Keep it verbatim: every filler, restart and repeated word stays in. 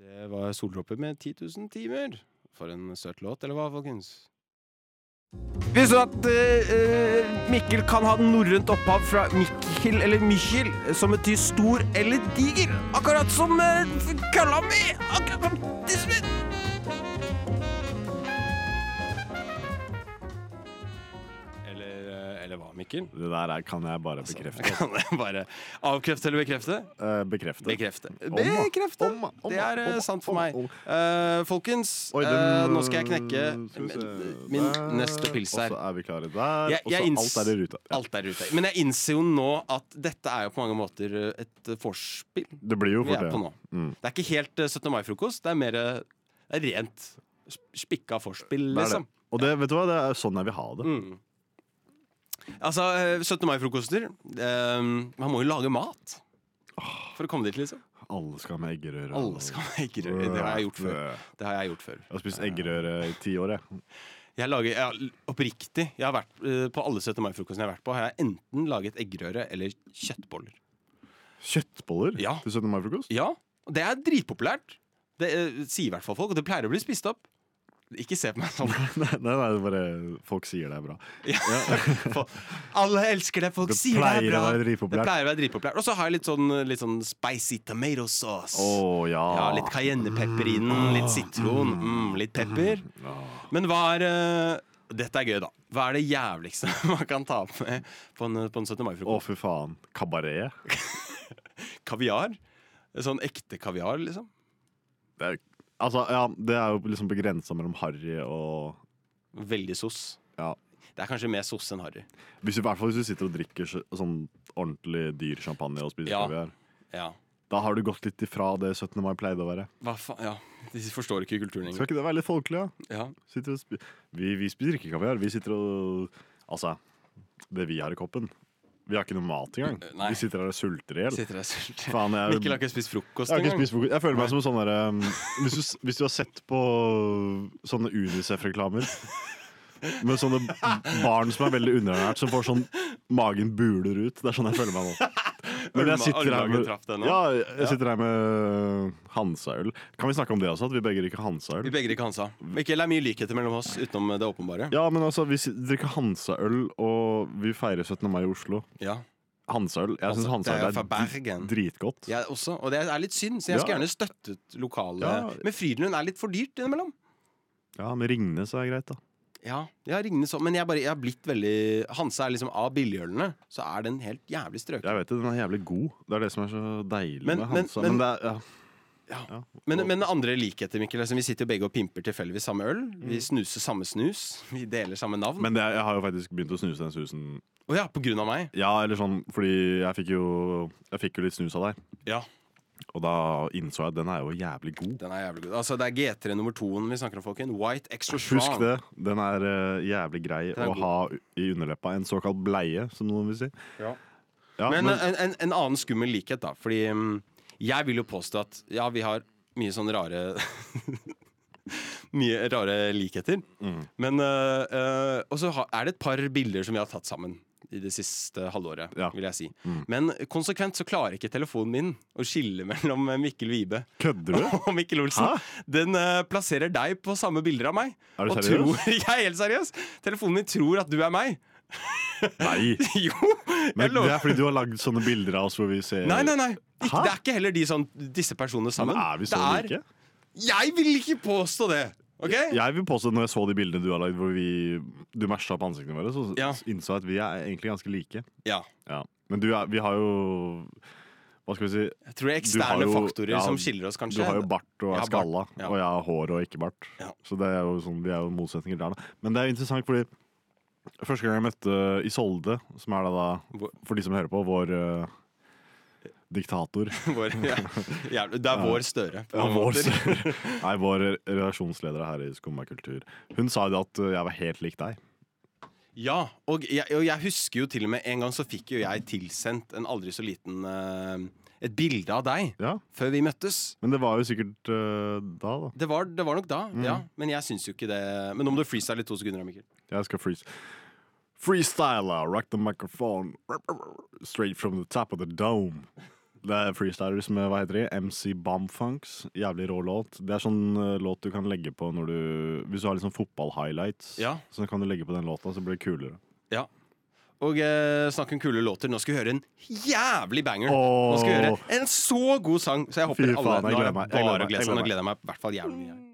Det var Soldråper med ti tusen timer. For en søt låt, eller hva, folkens? Visste du at uh, Mikkel kan ha norrønt opphav fra Mikkel eller Mikkil, som betyr stor eller diger? Akkurat som uh, kølla mi! Akkurat som tissen min! Eller hva, Mikkel? Det der er, kan jeg bare bekrefte. Altså, kan jeg bare avkrefte eller bekrefte? Uh, bekrefte. Bekrefte. Bekrefte. Om, om, om, det er om, sant for om, meg. om. Uh, folkens, Oi, den, uh, nå skal jeg knekke min der, neste pils her. Og så er vi klare der, jeg, og så inns- alt er i ruta. Ja. Alt er i ruta. Men jeg innser jo nå at dette er jo på mange måter et vorspiel. Det blir jo Vi fort er på det. nå. Mm. Det er ikke helt uh, syttende mai-frokost. Det er mer uh, det er rent sp- spikka vorspiel, Det er det. liksom. Og det, vet du hva, det er sånn jeg vil ha det. Mm. Altså, uh, syttende mai-frokoster uh, man må jo lage mat for å komme dit, liksom. Alle skal ha med eggerøre. Alle skal ha eggerøre. Det har jeg gjort før. Det har jeg gjort før. Jeg har spist eggerøre i ti år, jeg. Jeg lager, jeg, oppriktig jeg har vært, uh, På alle syttende mai-frokostene jeg har vært på, har jeg enten laget eggerøre eller kjøttboller. Kjøttboller Ja. til syttende mai-frokost? Ja, og det er dritpopulært. Det uh, sier i hvert fall folk, og det pleier å bli spist opp. Ikke se på meg sånn. Nei, nei, nei, det er bare folk sier det er bra. Ja. For, alle elsker det, folk Det sier det er pleier bra. å være Det dritpopulært. pleier å være dritpopulært. Og så har jeg litt sånn, litt sånn spicy tomato sauce. Å, ja. Ja, litt cayennepepper i den, litt sitron, mm, litt pepper. Men hva er uh, dette er gøy, da. Hva er det jævligste man kan ta med på en, på en syttende Å, mai-frokost? fy faen. Kabaret? Kaviar? Sånn ekte kaviar, liksom? Det er, altså, ja, det er jo liksom på grensa mellom harry og Veldig sos. Ja. Det er kanskje mer sos enn harry. Hvis du, I hvert fall hvis du sitter og drikker så, sånn ordentlig dyr champagne og spiser Ja. kaviar. Ja. Da har du gått litt ifra det syttende mai pleide å være. Hva faen? Ja. De forstår ikke kulturen Skal engang. ikke det være litt folkelig, da? Ja. Sitter og spi- vi, vi spiser ikke kaviar. Vi sitter og Altså, det vi har i koppen. Vi har ikke noe mat engang. Nei. Vi sitter her og sulter i hjel. Sitter der sulten. Faen, jeg, Mikkel har ikke spist frokost jeg har ikke engang. spist frokost. Jeg føler meg som en sånn derre um, hvis, du- hvis du har sett på sånne Unicef-reklamer med sånne barn som er veldig underernært, som får sånn magen buler ut. Det er sånn jeg føler meg nå. Men jeg sitter her Armlaget med, traff deg nå. ja, jeg sitter her med Hansa-øl. Kan vi snakke om det også, at vi begge drikker Hansa-øl? Vi begge drikker Hansa. Mikkel, det er mye likheter mellom oss utenom det åpenbare. Ja, men altså, vi si- drikker Hansa-øl, og vi feirer syttende mai i Oslo. Ja. Hansa-øl. Jeg syns Altså, det er Hansa-øl fra er Bergen. dri- dritgodt. Jeg også, og det er litt synd, så jeg skulle Ja. gjerne støttet lokale. Ja. Men Frydenlund er litt for dyrt innimellom. Ja, med Ringnes er greit, da. Ja, jeg har ringende sånn, men jeg, bare, jeg har blitt veldig Hansa er liksom av billigølene, så er den helt jævlig strøken. Jeg vet det, den er jævlig god. Det er det som er så deilig Men- med men- Hansa. men- Men, det er, ja. Ja. Ja. Men, Og- men andre likheter, Mikkel. Altså, vi sitter jo begge og pimper tilfeldigvis samme øl. Mm. Vi snuser samme snus. Vi deler samme navn. men det, er- jeg har jo faktisk begynt å snuse den susen. Å ja, på grunn av meg. Ja, eller sånn, fordi jeg fikk jo Jeg fikk jo litt snus av deg. Ja, Og da innså jeg at den er jo jævlig god. den er jævlig god. Altså, det er G tre nummer to-en vi snakker om, folkens. White Extra Strong. Husk det. Den er eh, jævlig grei Den er å ha i underleppa. En såkalt bleie, som noen vil si. Ja. Ja, Men, men, en, en, en annen skummel likhet, da. Fordi mm, jeg vil jo påstå at ja, vi har mye sånn rare Mye rare likheter. Mm. Men øh, øh, Og så ha- er det et par bilder som vi har tatt sammen i det siste halvåret, Ja. vil jeg si. Mm. Men konsekvent så klarer ikke telefonen min å skille mellom Mikkel Vibe kødder du? og Mikkel Olsen. Hæ? Den øh, plasserer deg på samme bilder av meg. Er du og seriøs? Tror, jeg er helt seriøs. Telefonen min tror at du er meg. Nei. Jo! Men Jeg lover. det er fordi du har lagd sånne bilder av oss hvor vi ser Nei, nei, nei. Ikke, Hæ? det er ikke heller de sånn, disse personene sammen. Men er vi så Det er- like? Jeg vil ikke påstå det! Ok? Jeg vil påstå at når jeg så de bildene du har lagd hvor vi, du matcha opp ansiktene våre, så Ja. innså jeg at vi er egentlig ganske like. Ja. Ja. Men du er, vi har jo Hva skal vi si? Jeg tror det er Du har eksterne jo- faktorer ja, som skiller oss, kanskje. Du har jo bart og Jeg er har bart, skalla, ja. og jeg har hår og ikke bart. Ja. Så det er jo sånn, vi er jo motsetninger der. Da. Men det er interessant fordi første gang jeg møtte Isolde, som er da, da Hvor- for de som hører på, vår eh, diktator. Vår, ja, jævlig- det er Ja. vår Støre. på Ja, mange vår, måter. nei, vår redaksjonsleder her i Skumma kultur. Hun sa jo at eh, jeg var helt lik deg. Ja, og jeg, og jeg husker jo til og med en gang så fikk jo jeg tilsendt en aldri så liten eh, et bilde av deg Ja, før vi møttes. Men det var jo sikkert eh, da, da. Det var, det var nok da, Mm. ja. Men jeg syns jo ikke det. Men nå må du freestyle i to sekunder, Mikkel. Jeg skal freeze. Freestyler, rock the microphone straight from the top of the dome. Det er freestylers med, hva heter de? M C Bumfunks. Jævlig rå låt. Det er sånn uh, låt du kan legge på når du hvis du har liksom fotball-highlights. Ja. Så kan du legge på den låta, så blir det kulere. Ja. Og eh, snakk om kule låter. Nå skal vi høre en jævlig banger. Åh. Nå skal vi høre en så god sang. Så jeg håper Fy alle faen, jeg nå har gleder meg. Jeg gleder bare meg. gleder Jeg seg. Nå gleder meg. gleder jeg meg i hvert fall jævlig mye.